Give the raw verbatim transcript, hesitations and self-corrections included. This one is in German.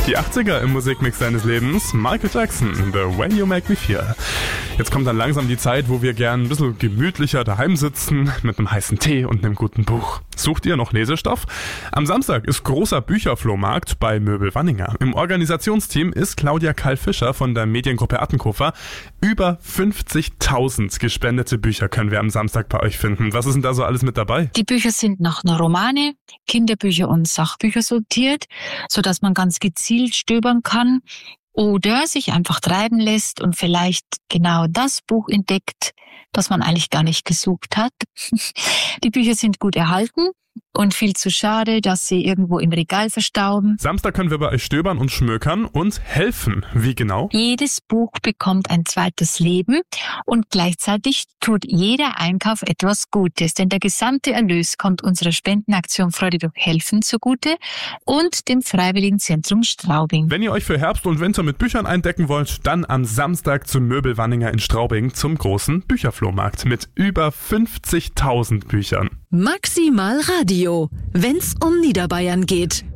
Die achtziger im Musikmix seines Lebens, Michael Jackson, The Way You Make Me Feel. Jetzt kommt dann langsam die Zeit, wo wir gern ein bisschen gemütlicher daheim sitzen, mit einem heißen Tee und einem guten Buch. Sucht ihr noch Lesestoff? Am Samstag ist großer Bücherflohmarkt bei Möbel Wanninger. Im Organisationsteam ist Claudia Karl-Fischer von der Mediengruppe Attenkofer. Über fünfzigtausend gespendete Bücher können wir am Samstag bei euch finden. Was ist denn da so alles mit dabei? Die Bücher sind nach einer Romane, Kinderbücher und Sachbücher sortiert, sodass man ganz gezielt stöbern kann oder sich einfach treiben lässt und vielleicht genau das Buch entdeckt, das man eigentlich gar nicht gesucht hat. Die Bücher sind gut erhalten und viel zu schade, dass sie irgendwo im Regal verstauben. Samstag können wir bei euch stöbern und schmökern und helfen. Wie genau? Jedes Buch bekommt ein zweites Leben und gleichzeitig tut jeder Einkauf etwas Gutes, denn der gesamte Erlös kommt unserer Spendenaktion Freude durch Helfen zugute und dem Freiwilligenzentrum Straubing. Wenn ihr euch für Herbst und Winter mit Büchern eindecken wollt, dann am Samstag zum Möbel Wanninger in Straubing zum großen Bücherflohmarkt mit über fünfzigtausend Büchern. Maximal Radio, wenn's um Niederbayern geht.